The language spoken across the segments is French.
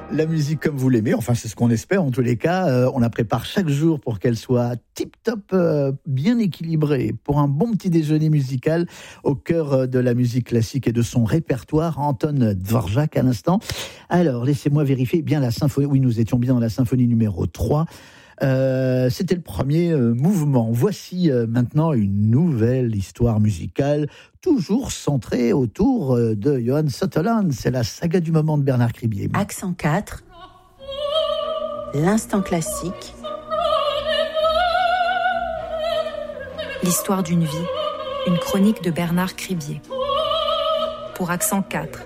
La musique comme vous l'aimez, enfin c'est ce qu'on espère en tous les cas, on la prépare chaque jour pour qu'elle soit tip-top, bien équilibrée, pour un bon petit déjeuner musical au cœur de la musique classique et de son répertoire. Anton Dvorak à l'instant. Alors laissez-moi vérifier bien la symphonie, oui nous étions bien dans la symphonie numéro 3. C'était le premier mouvement. Voici maintenant une nouvelle histoire musicale, toujours centrée autour de Johann Sutherland. C'est la saga du moment de Bernard Cribier. Accent 4, l'instant classique, l'histoire d'une vie, une chronique de Bernard Cribier. Pour Accent 4.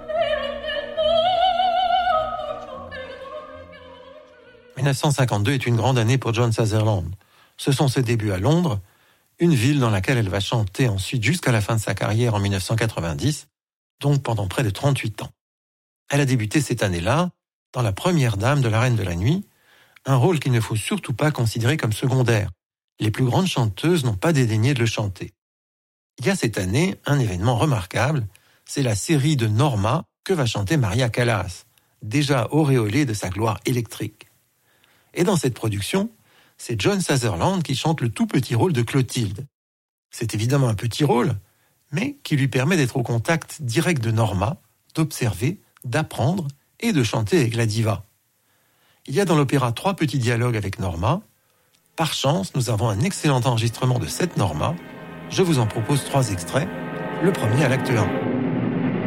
« 1952 est une grande année pour Johann Sutherland. Ce sont ses débuts à Londres, une ville dans laquelle elle va chanter ensuite jusqu'à la fin de sa carrière en 1990, donc pendant près de 38 ans. Elle a débuté cette année-là dans La Première Dame de la Reine de la Nuit, un rôle qu'il ne faut surtout pas considérer comme secondaire. Les plus grandes chanteuses n'ont pas dédaigné de le chanter. Il y a cette année un événement remarquable, c'est la série de Norma que va chanter Maria Callas, déjà auréolée de sa gloire électrique. Et dans cette production, c'est Johann Sutherland qui chante le tout petit rôle de Clotilde. C'est évidemment un petit rôle, mais qui lui permet d'être au contact direct de Norma, d'observer, d'apprendre et de chanter avec la diva. Il y a dans l'opéra 3 petits dialogues avec Norma. Par chance, nous avons un excellent enregistrement de cette Norma. Je vous en propose 3 extraits. Le premier à l'acte 1.